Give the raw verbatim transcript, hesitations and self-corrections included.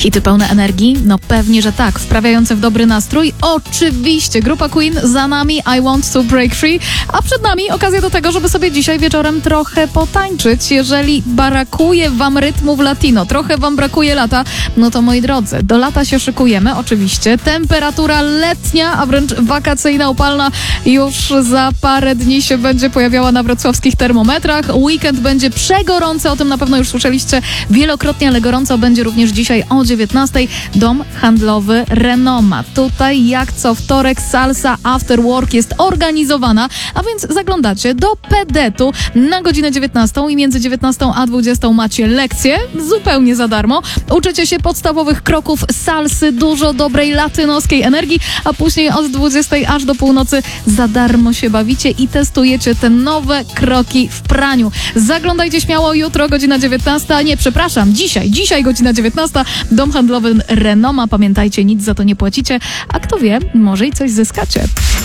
Hity pełne energii? No pewnie, że tak. Wprawiające w dobry nastrój? Oczywiście. Grupa Queen za nami, I Want to Break Free, a przed nami okazja do tego, żeby sobie dzisiaj wieczorem trochę potańczyć. Jeżeli brakuje wam rytmu w latino, trochę wam brakuje lata, no to moi drodzy, do lata się szykujemy, oczywiście. Temperatura letnia, a wręcz wakacyjna, upalna już za parę dni się będzie pojawiała na wrocławskich termometrach. Weekend będzie przegorący, o tym na pewno już słyszeliście wielokrotnie, ale gorąco będzie również dzisiaj o dziewiętnastej. Dom handlowy Renoma. Tutaj jak co wtorek salsa after work jest organizowana, a więc zaglądacie do pedetu na godzinę dziewiętnastą i między dziewiętnastą a dwudziestą macie lekcje zupełnie za darmo. Uczycie się podstawowych kroków salsy, dużo dobrej latynoskiej energii, a później od dwudziestej aż do północy za darmo się bawicie i testujecie te nowe kroki w praniu. Zaglądajcie śmiało jutro, godzina dziewiętnasta. Nie, przepraszam, dzisiaj, dzisiaj godzina dziewiętnasta. Dom handlowy Renoma. Pamiętajcie, nic za to nie płacicie, a kto wie, może i coś zyskacie.